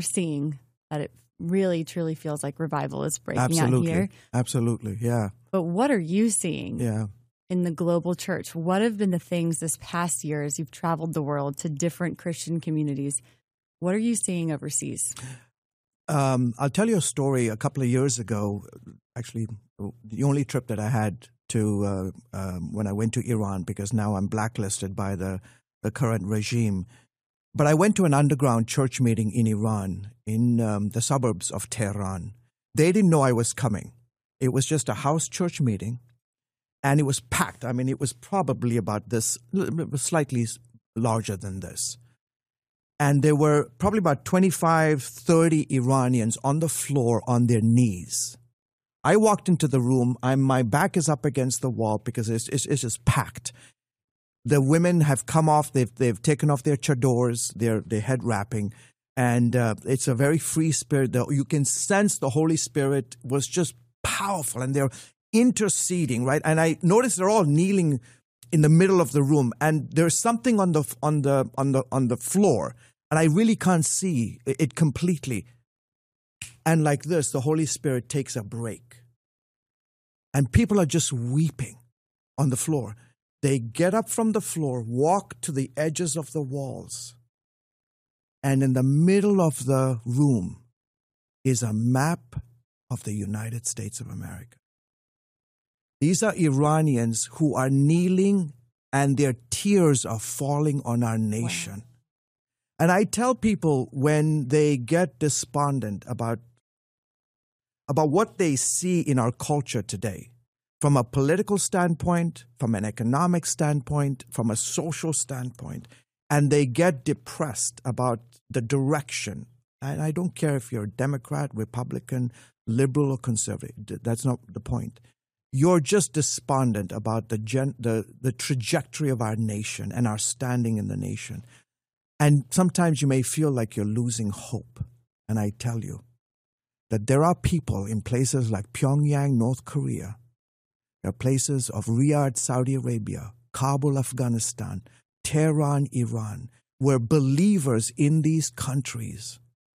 seeing that it really, truly feels like revival is breaking out here. Absolutely, yeah. But what are you seeing in the global church? What have been the things this past year as you've traveled the world to different Christian communities? What are you seeing overseas? I'll tell you a story. A couple of years ago, actually, the only trip that I had to when I went to Iran, because now I'm blacklisted by the current regime. But I went to an underground church meeting in Iran, in the suburbs of Tehran. They didn't know I was coming. It was just a house church meeting, and it was packed. I mean, it was probably about this, slightly larger than this. And there were probably about 25, 30 Iranians on the floor on their knees. I walked into the room. My back is up against the wall because it's just packed. The women have come off. They've taken off their chadors, their head wrapping, and it's a very free spirit. You can sense the Holy Spirit was just powerful, and they're interceding, right? And I noticed they're all kneeling in the middle of the room, and there's something on the floor, and I really can't see it completely. And like this, the Holy Spirit takes a break, and people are just weeping on the floor. They get up from the floor, walk to the edges of the walls, and in the middle of the room is a map of the United States of America. These are Iranians who are kneeling, and their tears are falling on our nation. Wow. And I tell people when they get despondent about what they see in our culture today, from a political standpoint, from an economic standpoint, from a social standpoint, and they get depressed about the direction. And I don't care if you're Democrat, Republican, liberal, or conservative. That's not the point. You're just despondent about the trajectory of our nation and our standing in the nation. And sometimes you may feel like you're losing hope. And I tell you that there are people in places like Pyongyang, North Korea, there are places of Riyadh, Saudi Arabia, Kabul, Afghanistan, Tehran, Iran, where believers in these countries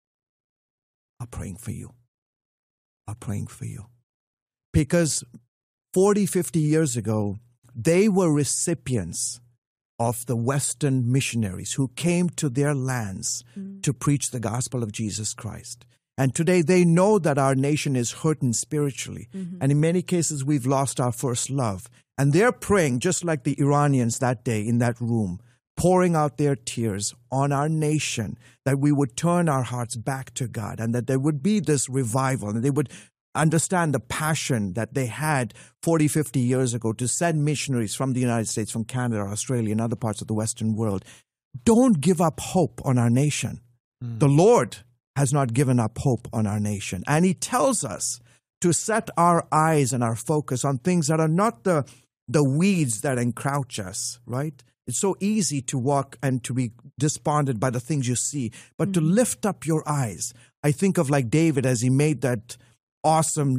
are praying for you, are praying for you. Because 40, 50 years ago, they were recipients of the Western missionaries who came to their lands to preach the gospel of Jesus Christ. And today they know that our nation is hurting spiritually. Mm-hmm. And in many cases, we've lost our first love. And they're praying, just like the Iranians that day in that room, pouring out their tears on our nation, that we would turn our hearts back to God, and that there would be this revival, and they would understand the passion that they had 40, 50 years ago to send missionaries from the United States, from Canada, Australia, and other parts of the Western world. Don't give up hope on our nation. The Lord has not given up hope on our nation. And He tells us to set our eyes and our focus on things that are not the weeds that encroach us, right? It's so easy to walk and to be despondent by the things you see, but to lift up your eyes. I think of like David as he made that awesome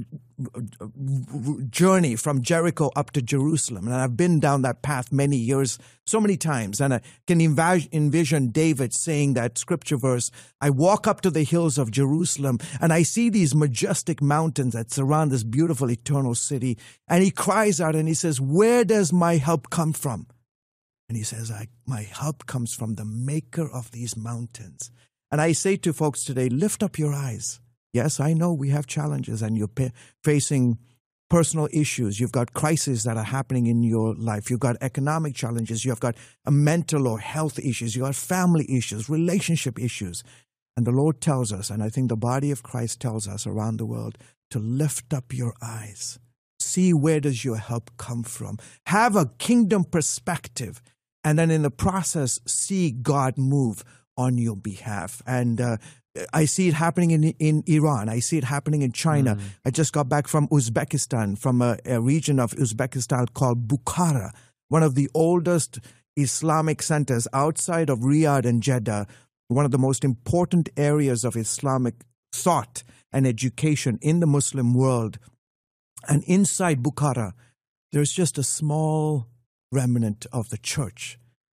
journey from Jericho up to Jerusalem. And I've been down that path many years, so many times. And I can envision David saying that scripture verse, I walk up to the hills of Jerusalem and I see these majestic mountains that surround this beautiful eternal city. And he cries out and he says, where does my help come from? And he says, my help comes from the maker of these mountains. And I say to folks today, lift up your eyes. Yes, I know we have challenges and you're facing personal issues. You've got crises that are happening in your life. You've got economic challenges. You've got mental or health issues. You've got family issues, relationship issues. And the Lord tells us, and I think the body of Christ tells us around the world, to lift up your eyes. See where does your help come from. Have a kingdom perspective. And then in the process, see God move on your behalf. And I see it happening in Iran. I see it happening in China. I just got back from Uzbekistan, from a region of Uzbekistan called Bukhara, one of the oldest Islamic centers outside of Riyadh and Jeddah, one of the most important areas of Islamic thought and education in the Muslim world. And inside Bukhara, there's just a small remnant of the church.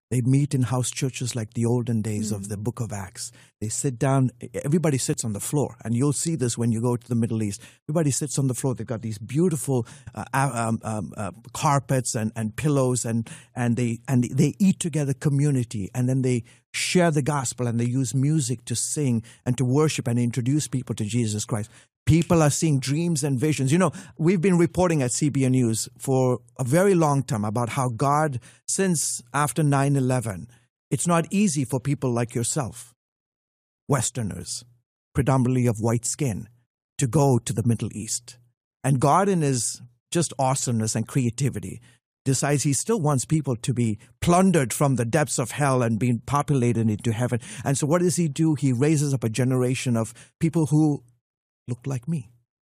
They meet in house churches like the olden days of the book of Acts. They sit down, everybody sits on the floor. And you'll see this when you go to the Middle East. Everybody sits on the floor. They've got these beautiful carpets and pillows, and they eat together, community. And then they share the gospel, and they use music to sing and to worship and introduce people to Jesus Christ. People are seeing dreams and visions. You know, we've been reporting at CBN News for a very long time about how God, since after 9/11, it's not easy for people like yourself, Westerners, predominantly of white skin, to go to the Middle East. And God, in his just awesomeness and creativity, decides he still wants people to be plundered from the depths of hell and being populated into heaven. And so what does he do? He raises up a generation of people who look like me,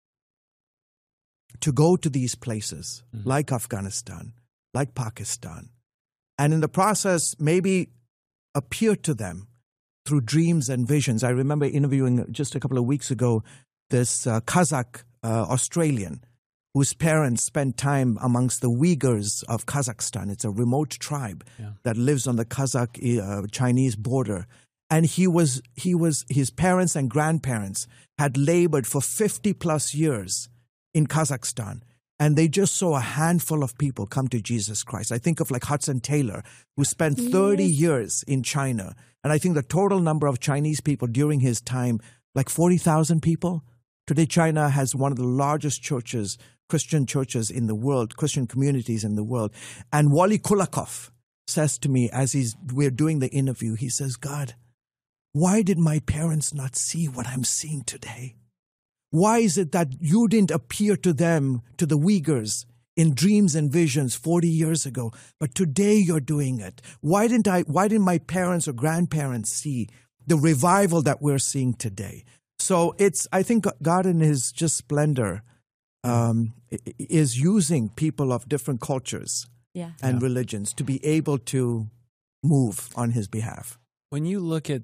to go to these places like Afghanistan, like Pakistan, and in the process maybe appear to them through dreams and visions. I remember interviewing just a couple of weeks ago this Kazakh Australian whose parents spent time amongst the Uyghurs of Kazakhstan. It's a remote tribe that lives on the Kazakh-Chinese border. And his parents and grandparents had labored for 50 plus years in Kazakhstan. And they just saw a handful of people come to Jesus Christ. I think of like Hudson Taylor, who spent 30 years in China. And I think the total number of Chinese people during his time, like 40,000 people. Today, China has one of the largest churches, Christian churches in the world, Christian communities in the world. And Wally Kulakov says to me as we're doing the interview, he says, God, why did my parents not see what I'm seeing today? Why is it that you didn't appear to them, to the Uyghurs, in dreams and visions 40 years ago, but today you're doing it? Why didn't my parents or grandparents see the revival that we're seeing today? So I think God in his just splendor is using people of different cultures and religions to be able to move on his behalf. When you look at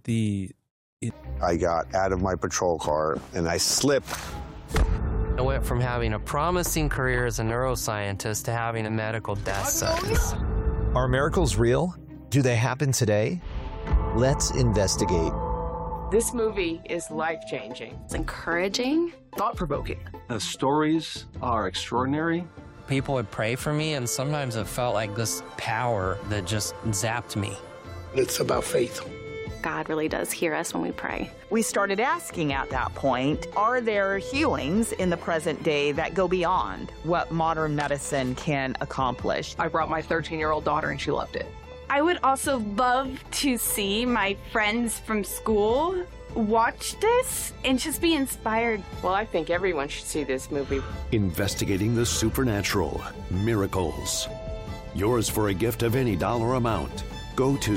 I got out of my patrol car and I slipped. I went from having a promising career as a neuroscientist to having a medical death sentence. Are miracles real? Do they happen today? Let's investigate. This movie is life-changing. It's encouraging. Thought-provoking. The stories are extraordinary. People would pray for me, and sometimes it felt like this power that just zapped me. It's about faith. God really does hear us when we pray. We started asking at that point, are there healings in the present day that go beyond what modern medicine can accomplish? I brought my 13-year-old daughter, and she loved it. I would also love to see my friends from school watch this and just be inspired. Well, I think everyone should see this movie. Investigating the supernatural, miracles. Yours for a gift of any dollar amount. Go to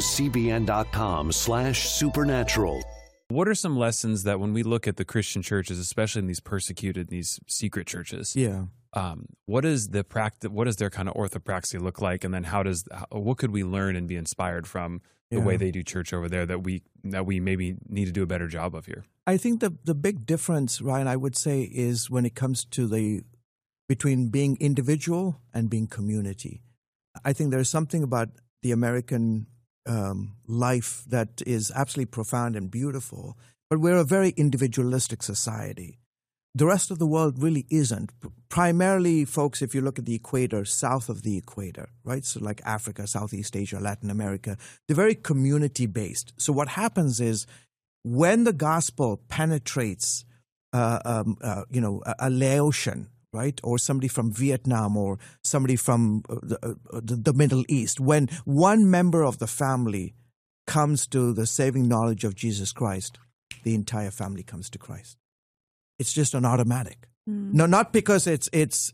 cbn.com/supernatural. What are some lessons that when we look at the Christian churches, especially in these persecuted, these secret churches, what is their kind of orthopraxy look like, and then what could we learn and be inspired from the way they do church over there that we maybe need to do a better job of here? I think the big difference, Ryan, I would say, is when it comes to between being individual and being community. I think there's something about the American life that is absolutely profound and beautiful, but we're a very individualistic society. The rest of the world really isn't. Primarily, folks, if you look at the equator, south of the equator, right? So like Africa, Southeast Asia, Latin America, they're very community-based. So what happens is when the gospel penetrates, a Laotian, right, or somebody from Vietnam or somebody from the Middle East, when one member of the family comes to the saving knowledge of Jesus Christ, the entire family comes to Christ. It's just an automatic. No, not because it's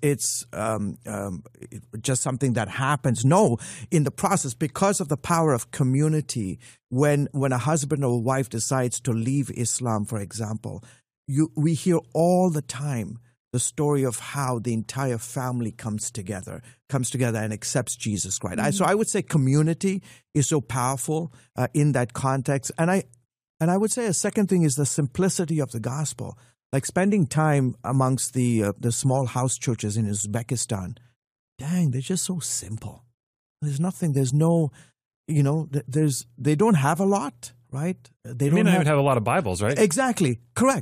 just something that happens. No, in the process, because of the power of community, when a husband or wife decides to leave Islam, for example, we hear all the time the story of how the entire family comes together and accepts Jesus Christ. So I would say community is so powerful in that context. And I would say a second thing is the simplicity of the gospel. Like spending time amongst the small house churches in Uzbekistan, they're just so simple. There's they don't have a lot, right? They may not even have a lot of Bibles, right? Exactly. Correct.